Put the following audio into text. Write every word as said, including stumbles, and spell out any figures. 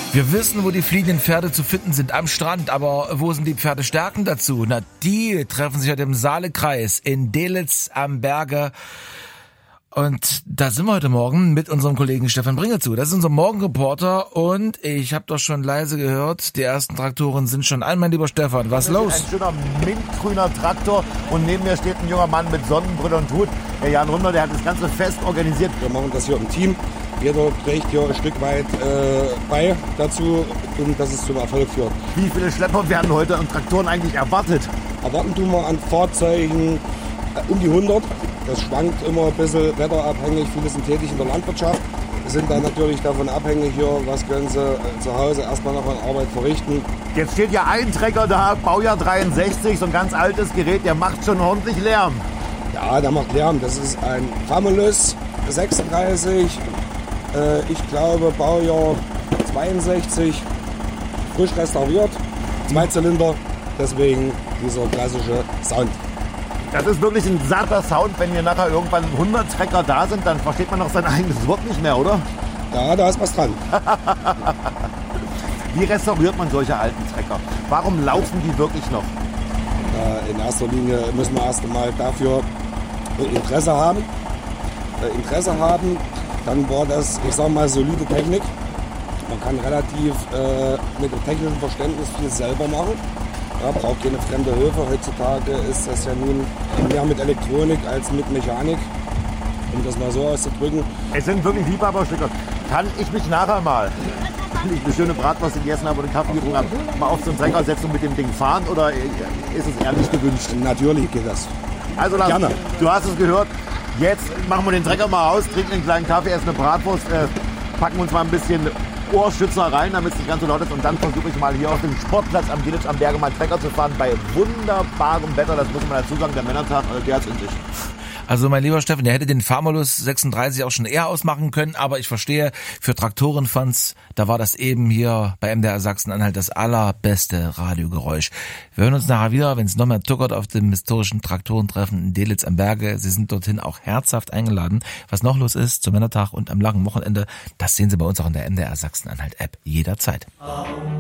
Wir wissen, wo die fliegenden Pferde zu finden sind, am Strand, aber wo sind die Pferdestärken dazu? Na, die treffen sich heute im Saalekreis in Delitzsch am Berge. Und da sind wir heute Morgen mit unserem Kollegen Stefan Bringezu. Das ist unser Morgenreporter und ich habe doch schon leise gehört, die ersten Traktoren sind schon ein. Mein lieber Stefan, was ist los? Ein schöner mintgrüner Traktor und neben mir steht ein junger Mann mit Sonnenbrille und Hut. Der Jan Runder, der hat das ganze Fest organisiert. Wir machen das hier im Team. Jeder trägt hier ein Stück weit äh, bei dazu, um dass es zum Erfolg führt. Wie viele Schlepper werden heute an Traktoren eigentlich erwartet? Erwarten tun wir an Fahrzeugen äh, um die hundert. Das schwankt immer ein bisschen wetterabhängig. Viele sind tätig in der Landwirtschaft, sind dann natürlich davon abhängig, hier, was können sie äh, zu Hause erstmal noch an Arbeit verrichten. Jetzt steht ja ein Trecker da, Baujahr dreiundsechzig, so ein ganz altes Gerät, der macht schon ordentlich Lärm. Ja, der macht Lärm. Das ist ein Famulus sechsunddreißig, äh, ich glaube Baujahr zweiundsechzig, frisch restauriert, Zweizylinder, deswegen dieser klassische Sound. Das ist wirklich ein satter Sound. Wenn hier nachher irgendwann hundert Trecker da sind, dann versteht man doch sein eigenes Wort nicht mehr, oder? Ja, da ist was dran. Wie restauriert man solche alten Trecker? Warum laufen die wirklich noch? Äh, in erster Linie müssen wir erst einmal dafür Interesse haben. Äh, Interesse haben, dann war das, ich sag mal, solide Technik. Man kann relativ äh, mit dem technischen Verständnis viel selber machen. Ja, braucht keine fremde Hilfe. Heutzutage ist das ja nun mehr mit Elektronik als mit Mechanik, um das mal so auszudrücken. Es sind wirklich Liebhaberstücke. Kann ich mich nachher mal, wenn ich eine schöne Bratwurst gegessen habe oder einen Kaffee getrunken habe, mal auf so einen Trecker setzen und mit dem Ding fahren, oder ist es eher nicht gewünscht? Natürlich geht das. Also Lars, Gerne. Du hast es gehört. Jetzt machen wir den Trecker mal aus, trinken einen kleinen Kaffee, essen eine Bratwurst, äh, packen uns mal ein bisschen Ohrschützer rein, damit es nicht ganz so laut ist. Und dann versuche ich mal hier auf dem Sportplatz am Delitzsch am Berge mal Trecker zu fahren bei wunderbarem Wetter. Das muss man dazu sagen, der Männertag, der hat's in sich. Also mein lieber Steffen, der hätte den Famulus sechsunddreißig auch schon eher ausmachen können, aber ich verstehe, für Traktorenfans, da war das eben hier bei M D R Sachsen-Anhalt das allerbeste Radiogeräusch. Wir hören uns nachher wieder, wenn es noch mehr tuckert auf dem historischen Traktorentreffen in Delitzsch am Berge. Sie sind dorthin auch herzhaft eingeladen. Was noch los ist zum Männertag und am langen Wochenende, das sehen Sie bei uns auch in der M D R Sachsen-Anhalt App jederzeit.